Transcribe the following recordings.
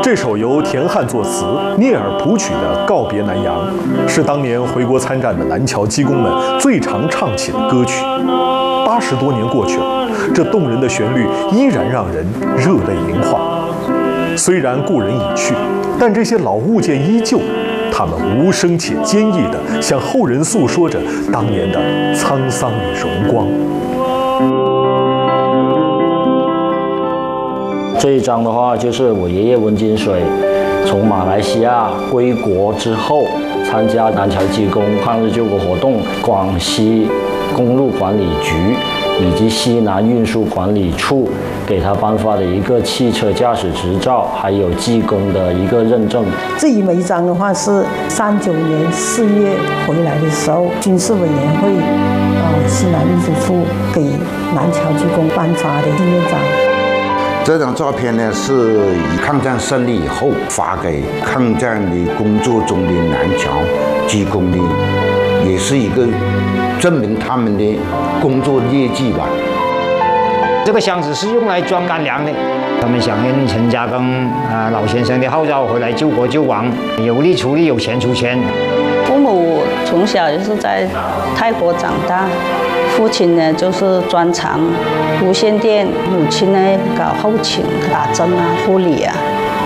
这首由田汉作词、聂耳谱曲的《告别南洋》，是当年回国参战的南侨机工们最常唱起的歌曲。80多年过去了，这动人的旋律依然让人热泪盈眶。虽然故人已去，但这些老物件依旧，他们无声且坚毅地向后人诉说着当年的沧桑与荣光。 这一张的话，就是我爷爷温金水从马来西亚归国之后，参加南侨机工抗日救国活动，广西公路管理局以及西南运输管理处给他颁发的一个汽车驾驶执照，还有技工的一个认证。 这一枚章的话是39年4月回来的时候，军事委员会西南运输处给南侨机工颁发的纪念章。 这张照片呢，是以抗战胜利以后发给抗战的工作中的南侨机工的，也是一个证明他们的工作业绩吧。 这个箱子是用来装干粮的，他们响应陈嘉庚老先生的号召，回来救国救亡，有力出力，有钱出钱。 父母从小就是在泰国长大，父亲呢就是专长无线电，母亲呢搞后勤，打针啊、护理啊。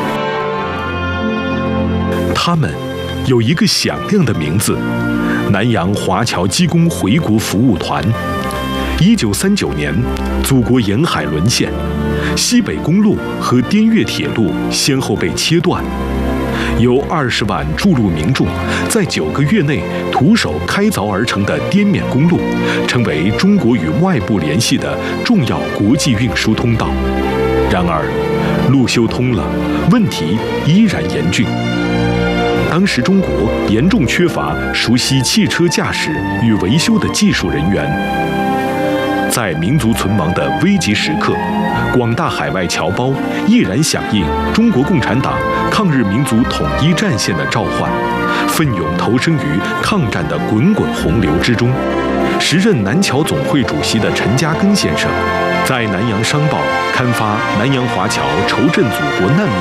他们有一个响亮的名字——南洋华侨机工回国服务团。1939年，祖国沿海沦陷，西北公路和滇越铁路先后被切断。由20万筑路民众在9个月内徒手开凿而成的滇缅公路，成为中国与外部联系的重要国际运输通道。然而，路修通了，问题依然严峻。当时中国严重缺乏熟悉汽车驾驶与维修的技术人员。在民族存亡的危急时刻，广大海外侨胞毅然响应中国共产党抗日民族统一战线的召唤，奋勇投身于抗战的滚滚洪流之中。时任南侨总会主席的陈嘉庚先生，在《南洋商报》刊发南洋华侨筹赈祖国难民